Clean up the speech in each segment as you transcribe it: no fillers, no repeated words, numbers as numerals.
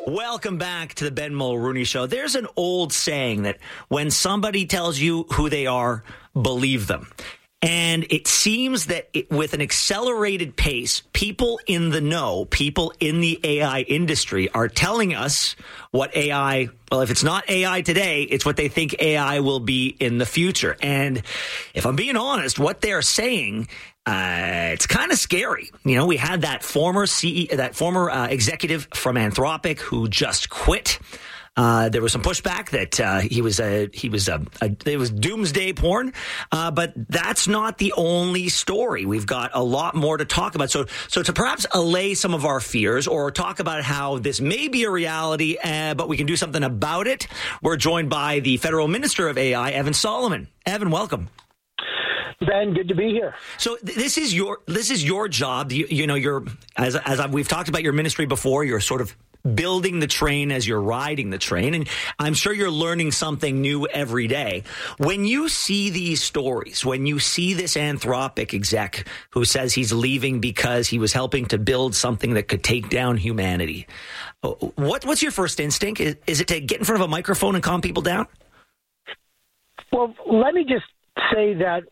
Welcome back to the Ben Mulrooney Show. There's an old saying that when somebody tells you who they are, believe them. And it seems that with an accelerated pace, people in the know, people in the AI industry are telling us what AI, well, if it's not AI today, it's what they think AI will be in the future. And if I'm being honest, what they're saying, it's kind of scary. You know, we had that former executive from Anthropic who just quit. There was some pushback that it was doomsday porn, but that's not the only story. We've got a lot more to talk about. So to perhaps allay some of our fears or talk about how this may be a reality, but we can do something about it, we're joined by the Federal Minister of AI, Evan Solomon. Evan, welcome. Ben, good to be here. So this is your job. You're we've talked about your ministry before. You're sort of building the train as you're riding the train, and I'm sure you're learning something new every day. When you see these stories, when you see this Anthropic exec who says he's leaving because he was helping to build something that could take down humanity, what's your first instinct? Is it to get in front of a microphone and calm people down? Well, let me just say that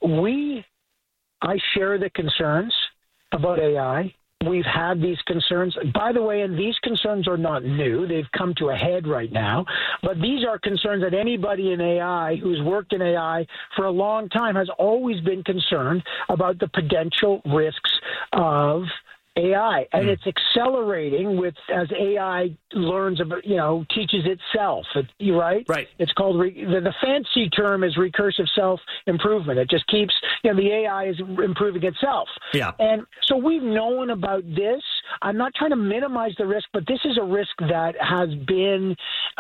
I share the concerns about AI. We've had these concerns, by the way, and these concerns are not new. They've come to a head right now. But these are concerns that anybody in AI who's worked in AI for a long time has always been concerned about the potential risks of AI, and it's accelerating as AI learns about, teaches itself. Right. It's called the fancy term is recursive self-improvement. It just keeps the AI is improving itself. Yeah. And so we've known about this. I'm not trying to minimize the risk, but this is a risk that has been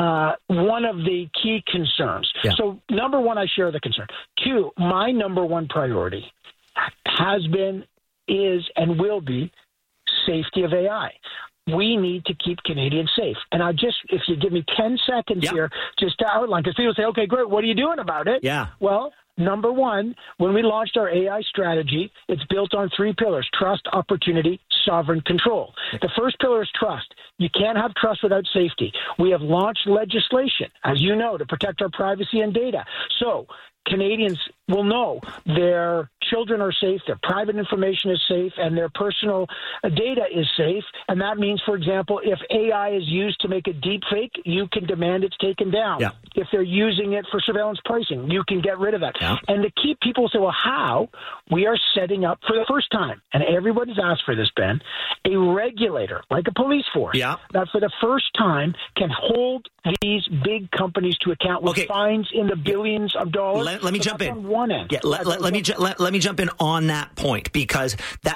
one of the key concerns. Yeah. So number one, I share the concern. Two, my number one priority has been, is, and will be safety of AI. We need to keep Canadians safe. And if you give me 10 seconds here, just to outline, because people say, okay, great, what are you doing about it? Yeah. Well, number one, when we launched our AI strategy, it's built on 3 pillars: trust, opportunity, sovereign control. The first pillar is trust. You can't have trust without safety. We have launched legislation, as you know, to protect our privacy and data. So Canadians will know their children are safe, their private information is safe, and their personal data is safe. And that means, for example, if AI is used to make a deep fake, you can demand it's taken down. Yeah. If they're using it for surveillance pricing, you can get rid of that. Yeah. And to keep people say, well, how? We are setting up for the first time, and everybody's asked for this, Ben, a regulator, like a police force, that for the first time can hold these big companies to account with fines in the billions of dollars. Let me jump in. On one end. Yeah, let me jump in on that point, because that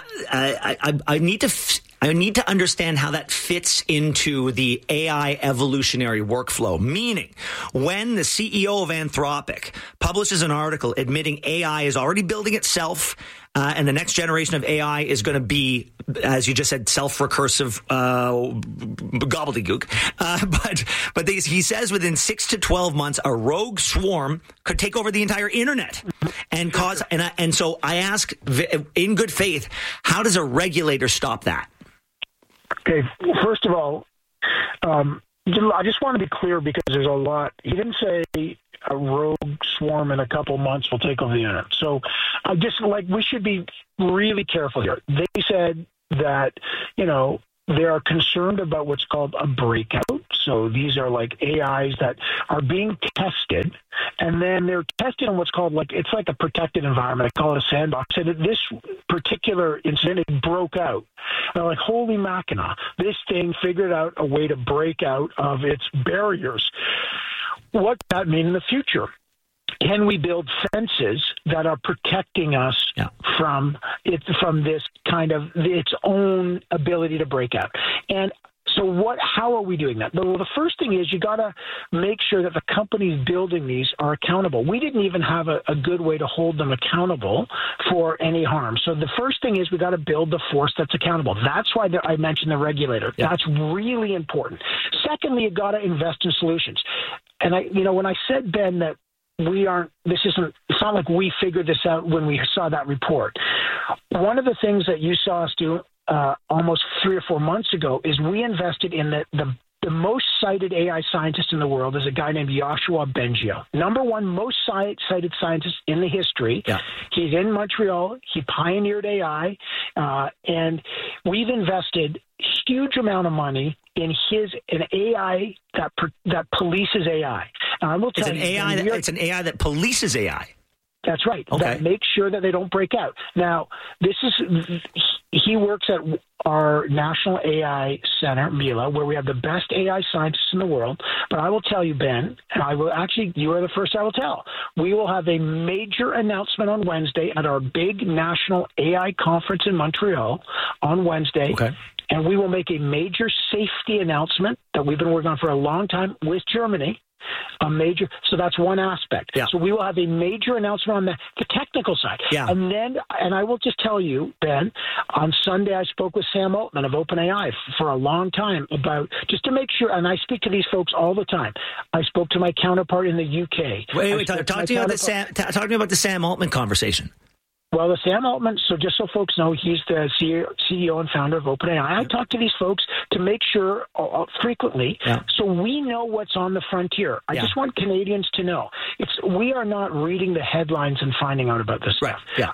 I need to understand how that fits into the AI evolutionary workflow. Meaning, when the CEO of Anthropic publishes an article admitting AI is already building itself, and the next generation of AI is going to be, as you just said, self-recursive gobbledygook. But he says within 6 to 12 months, a rogue swarm could take over the entire internet and cause. And so I ask, in good faith, how does a regulator stop that? Okay, first of all, I just want to be clear, because there's a lot. He didn't say a rogue swarm in a couple months will take over the internet. So we should be really careful here. They said that, they are concerned about what's called a breakout. So these are like AIs that are being tested, and then they're tested on what's called it's like a protected environment. I call it a sandbox. And this particular incident, it broke out. And I'm like, holy Mackinac, this thing figured out a way to break out of its barriers. What does that mean in the future? Can we build fences that are protecting us from this kind of its own ability to break out? And so how are we doing that? Well, the first thing is you got to make sure that the companies building these are accountable. We didn't even have a good way to hold them accountable for any harm. So the first thing is we got to build the force that's accountable. That's why I mentioned the regulator. Yeah. That's really important. Secondly, you got to invest in solutions. And when I said, Ben, that it's not like we figured this out when we saw that report. One of the things that you saw us do almost 3 or 4 months ago is we invested in the The most cited AI scientist in the world is a guy named Yoshua Bengio. Number one most cited scientist in the history. Yeah. He's in Montreal. He pioneered AI, and we've invested huge amount of money in an AI that polices AI. And I will tell you, it's an AI that polices AI. That's right. Okay. That makes sure that they don't break out. Now, he works at our National AI Center, Mila, where we have the best AI scientists in the world. But I will tell you, Ben, and you are the first I will tell. We will have a major announcement on Wednesday at our big national AI conference in Montreal on Wednesday. Okay. And we will make a major safety announcement that we've been working on for a long time with Germany. So that's one aspect. Yeah. So we will have a major announcement on the technical side. Yeah. And I will just tell you, Ben, on Sunday I spoke with Sam Altman of OpenAI for a long time about, just to make sure, and I speak to these folks all the time. I spoke to my counterpart in the UK. Wait, talk to me about the Sam Altman conversation. Well, the Sam Altman, so just so folks know, he's the CEO and founder of OpenAI. I talk to these folks to make sure frequently, so we know what's on the frontier. I just want Canadians to know. We are not reading the headlines and finding out about this stuff. Yeah.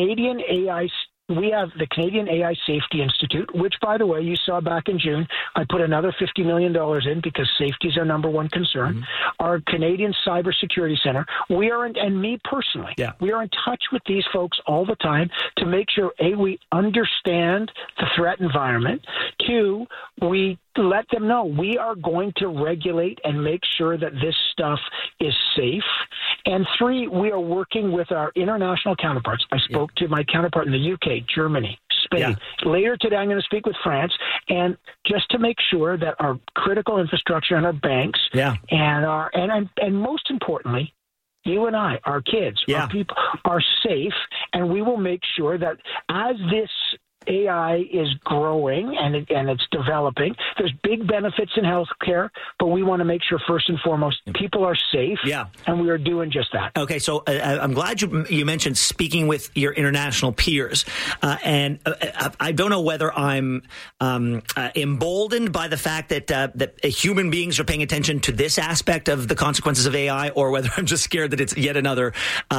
We have the Canadian AI Safety Institute, which, by the way, you saw back in June. I put another $50 million in because safety is our number one concern. Mm-hmm. Our Canadian Cybersecurity Center. And me personally, we are in touch with these folks all the time to make sure, A, we understand the threat environment. Two, we let them know we are going to regulate and make sure that this stuff is safe. And three, we are working with our international counterparts. I spoke to my counterpart in the UK, Germany, Spain. Yeah. Later today, I'm going to speak with France, and just to make sure that our critical infrastructure and our banks and most importantly, you and I, our kids, our people are safe, and we will make sure that as this AI is growing and it's developing. There's big benefits in healthcare, but we want to make sure first and foremost people are safe. Yeah, and we are doing just that. Okay, so I'm glad you mentioned speaking with your international peers, and I don't know whether I'm emboldened by the fact that human beings are paying attention to this aspect of the consequences of AI, or whether I'm just scared that it's yet another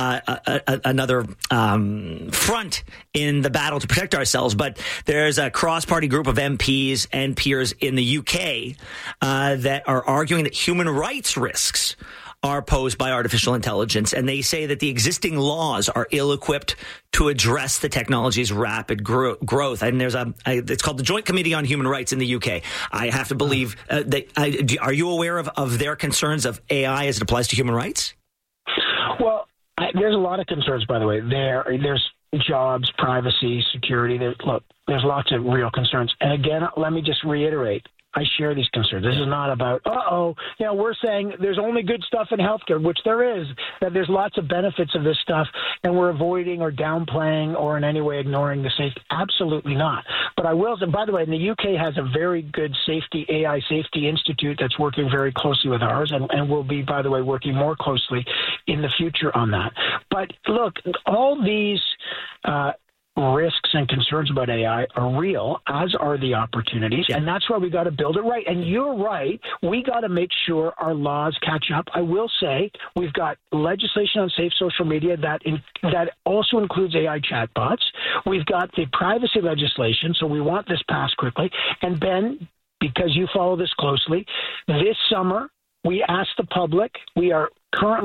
front in the battle to protect ourselves. But there's a cross-party group of MPs and peers in the UK that are arguing that human rights risks are posed by artificial intelligence, and they say that the existing laws are ill-equipped to address the technology's rapid growth. And there's it's called the Joint Committee on Human Rights in the UK. I have to believe are you aware of their concerns of AI as it applies to human rights? Well, there's a lot of concerns, by the way. There's jobs, privacy, security. There's lots of real concerns. And again, let me just reiterate, I share these concerns. This is not about, we're saying there's only good stuff in healthcare, which there is, that there's lots of benefits of this stuff, and we're avoiding or downplaying or in any way ignoring the safety. Absolutely not. But I will say, by the way, the UK has a very good AI Safety Institute that's working very closely with ours, and will be, by the way, working more closely in the future on that. But look, all these risks and concerns about AI are real, as are the opportunities, and that's why we got to build it right. And you're right, we got to make sure our laws catch up. I will say we've got legislation on safe social media that also includes AI chatbots. We've got the privacy legislation, so we want this passed quickly. And Ben, because you follow this closely, this summer we asked the public, we are currently